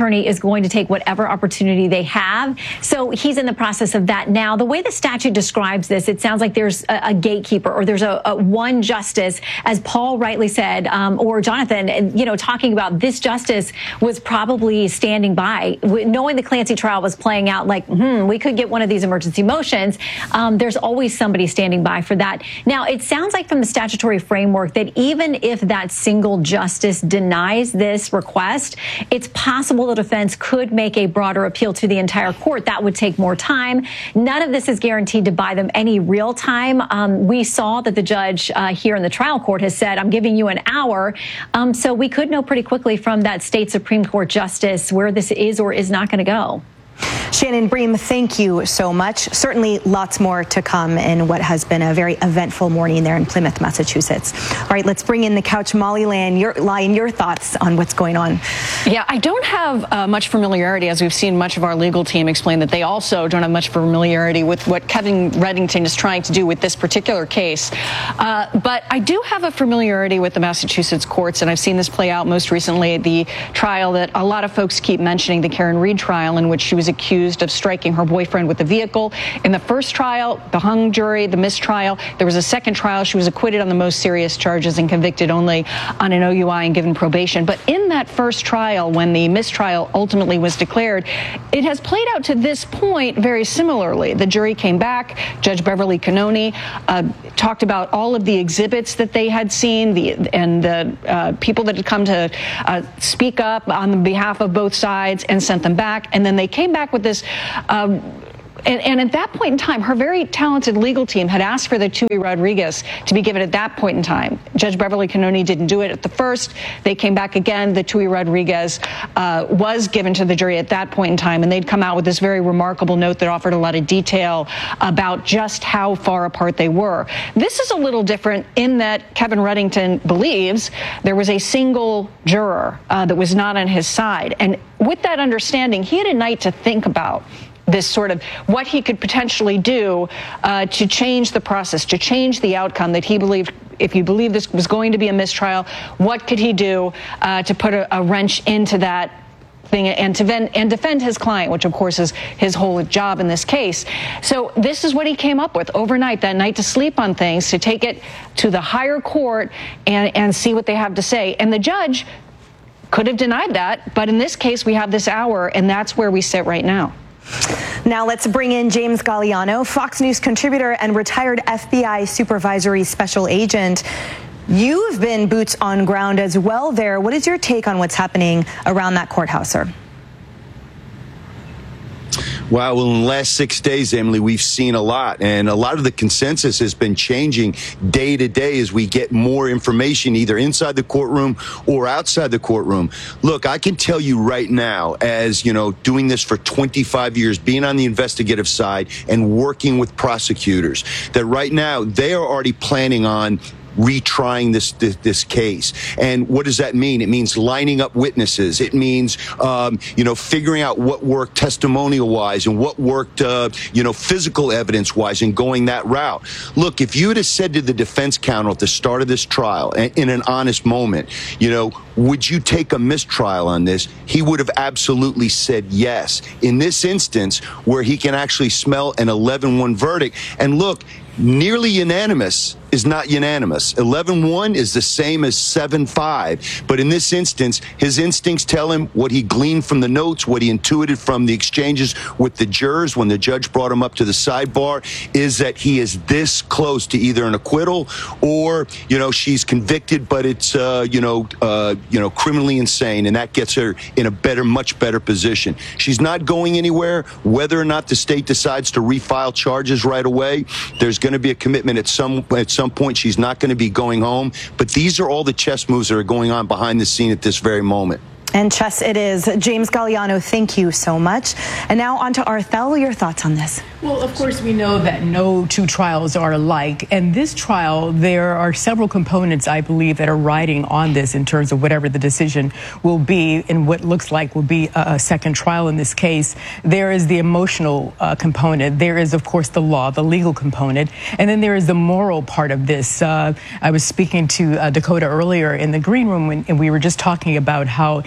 attorney is going to take whatever opportunity they have. So he's in the process of that now. The way the statute describes this, it sounds like there's a gatekeeper, or there's a one justice, as Paul rightly said, or Jonathan, talking about this justice was probably standing by, knowing the Clancy trial was playing out like, we could get one of these emergency motions. There's always somebody standing by for that. Now, it sounds like from the statutory framework that even if that single justice denies this request, it's possible the defense could make a broader appeal to the entire court. That would take more time. None of this is guaranteed to buy them any real time. We saw that the judge here in the trial court has said, I'm giving you an hour. So we could know pretty quickly from that state Supreme Court justice where this is or is not going to go. Shannon Bream, thank you so much. Certainly lots more to come in what has been a very eventful morning there in Plymouth, Massachusetts. All right, let's bring in the couch. Molly Lyon, your thoughts on what's going on. Yeah, I don't have much familiarity, as we've seen much of our legal team explain that they also don't have much familiarity with what Kevin Reddington is trying to do with this particular case. But I do have a familiarity with the Massachusetts courts, and I've seen this play out most recently at the trial that a lot of folks keep mentioning, the Karen Reed trial, in which she was accused of striking her boyfriend with a vehicle. In the first trial, the hung jury, the mistrial, there was a second trial. She was acquitted on the most serious charges and convicted only on an OUI and given probation. But in that first trial, when the mistrial ultimately was declared, it has played out to this point very similarly. The jury came back. Judge Beverly Cannoni talked about all of the exhibits that they had seen and the people that had come to speak up on behalf of both sides, and sent them back. And then they came back with this, and at that point in time, her very talented legal team had asked for the Tui Rodriguez to be given at that point in time. Judge Beverly Cannoni didn't do it at the first. They came back again. The Tui Rodriguez was given to the jury at that point in time, and they'd come out with this very remarkable note that offered a lot of detail about just how far apart they were. This is a little different in that Kevin Reddington believes there was a single juror that was not on his side. And with that understanding, he had a night to think about this sort of what he could potentially do to change the process, to change the outcome that he believed. If you believe this was going to be a mistrial, what could he do to put a wrench into that thing and defend his client, which of course is his whole job in this case. So this is what he came up with overnight, that night, to sleep on things, to take it to the higher court and see what they have to say. And the judge could have denied that, but in this case we have this hour, and that's where we sit right now. Now let's bring in James Galliano, Fox News contributor and retired FBI supervisory special agent. You've been boots on ground as well there. What is your take on what's happening around that courthouse, sir? Well, in the last 6 days, Emily, we've seen a lot, and a lot of the consensus has been changing day to day as we get more information either inside the courtroom or outside the courtroom. Look, I can tell you right now, as doing this for 25 years, being on the investigative side and working with prosecutors, that right now they are already planning on retrying this case. And what does that mean? It means lining up witnesses. It means, figuring out what worked testimonial-wise and what worked, physical evidence-wise, and going that route. Look, if you had said to the defense counsel at the start of this trial, in an honest moment, would you take a mistrial on this? He would have absolutely said yes. In this instance, where he can actually smell an 11-1 verdict, and look, nearly unanimous is not unanimous. 11-1 is the same as 7-5. But in this instance, his instincts tell him what he gleaned from the notes, what he intuited from the exchanges with the jurors when the judge brought him up to the sidebar, is that he is this close to either an acquittal or, she's convicted, but it's, criminally insane. And that gets her in a much better position. She's not going anywhere. Whether or not the state decides to refile charges right away, there's going to be a commitment at some point. She's not going to be going home. But these are all the chess moves that are going on behind the scene at this very moment. And chess it is. James Galliano, thank you so much. And now on to Arthel, your thoughts on this. Well, of course, we know that no two trials are alike. And this trial, there are several components, I believe, that are riding on this in terms of whatever the decision will be and what looks like will be a second trial in this case. There is the emotional component. There is, of course, the law, the legal component. And then there is the moral part of this. I was speaking to Dakota earlier in the green room, and we were just talking about how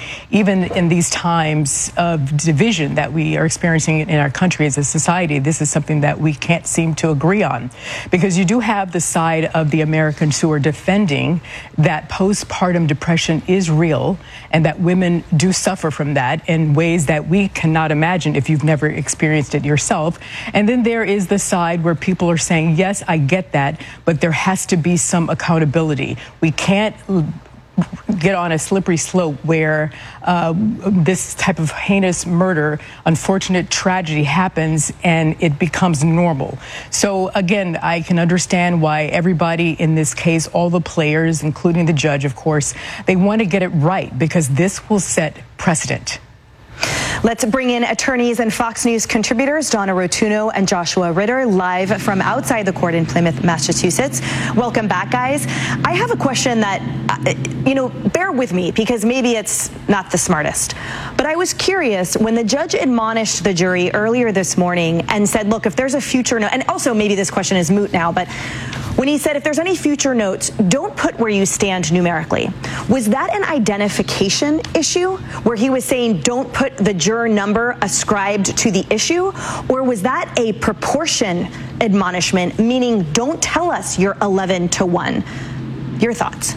even in these times of division that we are experiencing in our country as a society, this is something that we can't seem to agree on. Because you do have the side of the Americans who are defending that postpartum depression is real and that women do suffer from that in ways that we cannot imagine if you've never experienced it yourself. And then there is the side where people are saying, yes, I get that, but there has to be some accountability. We can't get on a slippery slope where this type of heinous murder, unfortunate tragedy happens and it becomes normal. So again, I can understand why everybody in this case, all the players, including the judge, of course, they want to get it right because this will set precedent. Let's bring in attorneys and Fox News contributors Donna Rotuno and Joshua Ritter live from outside the court in Plymouth, Massachusetts. Welcome back, guys. I have a question that, bear with me because maybe it's not the smartest. But I was curious when the judge admonished the jury earlier this morning and said, look, if there's a future note, and also maybe this question is moot now, but when he said if there's any future notes, don't put where you stand numerically. Was that an identification issue where he was saying don't put the juror number ascribed to the issue? Or was that a proportion admonishment, meaning don't tell us you're 11-1? Your thoughts?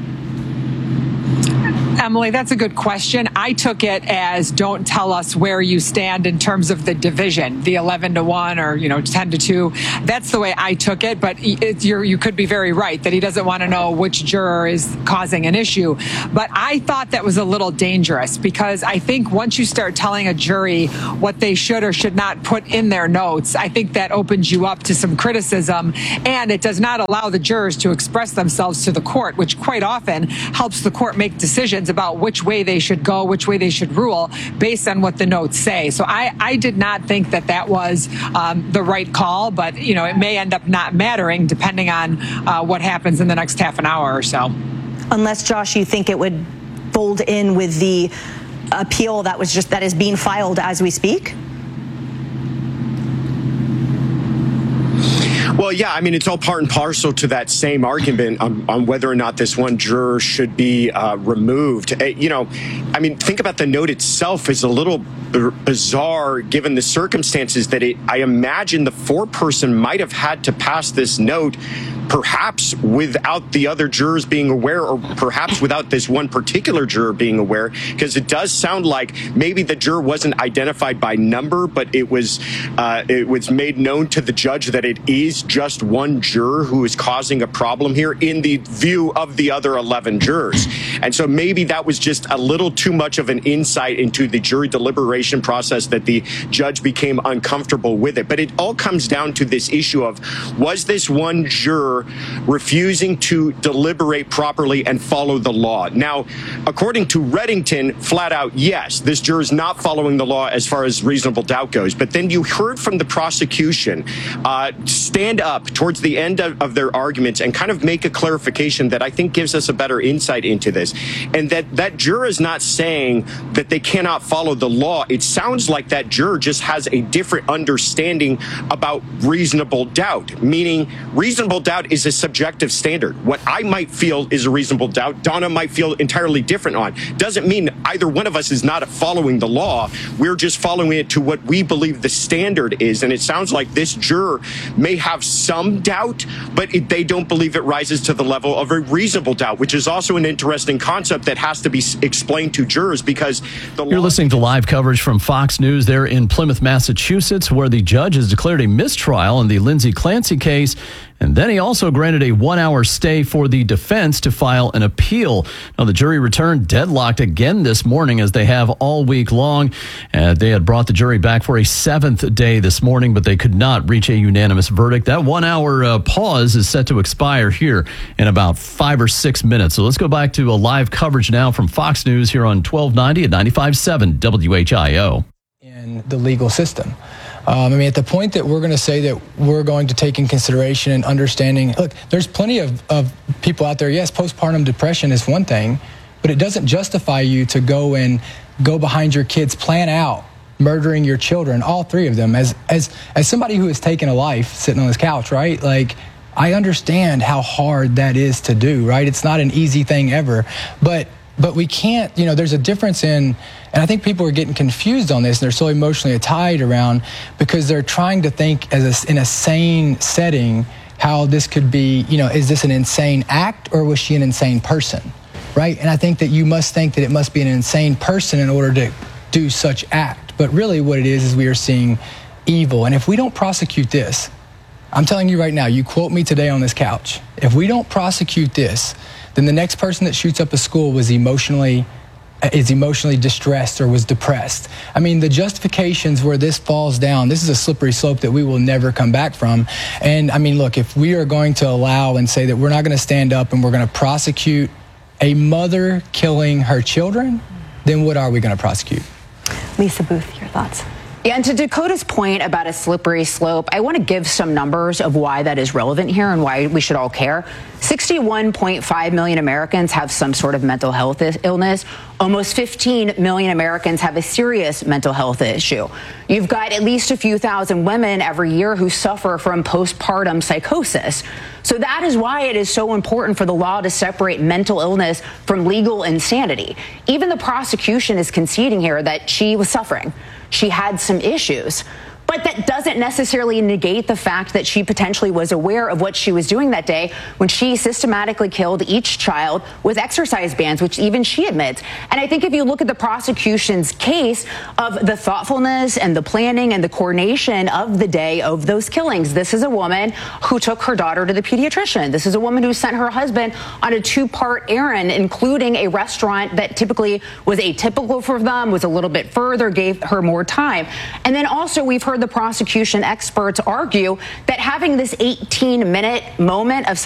Emily, that's a good question. I took it as don't tell us where you stand in terms of the division, the 11-1 or 10-2. That's the way I took it. But you could be very right that he doesn't want to know which juror is causing an issue. But I thought that was a little dangerous because I think once you start telling a jury what they should or should not put in their notes, I think that opens you up to some criticism, and it does not allow the jurors to express themselves to the court, which quite often helps the court make decisions about which way they should go, which way they should rule based on what the notes say. So I did not think that was the right call, but it may end up not mattering depending on what happens in the next half an hour or so. Unless, Josh, you think it would fold in with the appeal that is being filed as we speak? Well, yeah, I mean, it's all part and parcel to that same argument on whether or not this one juror should be removed. I mean, think about the note itself is a little bizarre given the circumstances that I imagine the foreperson might have had to pass this note perhaps without the other jurors being aware, or perhaps without this one particular juror being aware, because it does sound like maybe the juror wasn't identified by number, but it was made known to the judge that it is just one juror who is causing a problem here in the view of the other 11 jurors. And so maybe that was just a little too much of an insight into the jury deliberation process that the judge became uncomfortable with it. But it all comes down to this issue of, was this one juror refusing to deliberate properly and follow the law? Now, according to Reddington, flat out, yes, this juror is not following the law as far as reasonable doubt goes. But then you heard from the prosecution stand up towards the end of their arguments and kind of make a clarification that I think gives us a better insight into this. And that juror is not saying that they cannot follow the law. It sounds like that juror just has a different understanding about reasonable doubt, meaning reasonable doubt is a subjective standard. What I might feel is a reasonable doubt, Donna might feel entirely different on. Doesn't mean either one of us is not following the law. We're just following it to what we believe the standard is. And it sounds like this juror may have some doubt, but they don't believe it rises to the level of a reasonable doubt, which is also an interesting concept that has to be explained to jurors because You're listening to live coverage from Fox News there in Plymouth, Massachusetts, where the judge has declared a mistrial in the Lindsay Clancy case. And then he also granted a 1-hour stay for the defense to file an appeal. Now, the jury returned deadlocked again this morning, as they have all week long. They had brought the jury back for a 7th day this morning, but they could not reach a unanimous verdict. That 1-hour pause is set to expire here in about 5 or 6 minutes. So let's go back to a live coverage now from Fox News here on 1290 at 95.7 WHIO. In the legal system. At the point that we're going to say that we're going to take in consideration and understanding, look, there's plenty of people out there. Yes, postpartum depression is one thing, but it doesn't justify you to go behind your kids, plan out murdering your children, all 3 of them. As somebody who has taken a life sitting on this couch, right? Like, I understand how hard that is to do, right? It's not an easy thing ever, but But we can't, there's a difference and I think people are getting confused on this, and they're so emotionally tied around because they're trying to think in a sane setting how this could be, is this an insane act or was she an insane person, right? And I think that you must think that it must be an insane person in order to do such act. But really what it is we are seeing evil. And if we don't prosecute this, I'm telling you right now, you quote me today on this couch, if we don't prosecute this, then the next person that shoots up a school is emotionally distressed or was depressed. I mean, the justifications where this falls down, this is a slippery slope that we will never come back from. And I mean, look, if we are going to allow and say that we're not going to stand up and we're going to prosecute a mother killing her children, then what are we going to prosecute? Lisa Booth, your thoughts? Yeah, and to Dakota's point about a slippery slope, I want to give some numbers of why that is relevant here and why we should all care. 61.5 million Americans have some sort of mental health illness. Almost 15 million Americans have a serious mental health issue. You've got at least a few thousand women every year who suffer from postpartum psychosis. So that is why it is so important for the law to separate mental illness from legal insanity. Even the prosecution is conceding here that she was suffering. She had some issues. But that doesn't necessarily negate the fact that she potentially was aware of what she was doing that day when she systematically killed each child with exercise bands, which even she admits. And I think if you look at the prosecution's case of the thoughtfulness and the planning and the coordination of the day of those killings, this is a woman who took her daughter to the pediatrician. This is a woman who sent her husband on a two-part errand, including a restaurant that typically was atypical for them, was a little bit further, gave her more time. And then also we've heard the prosecution experts argue that having this 18-minute moment of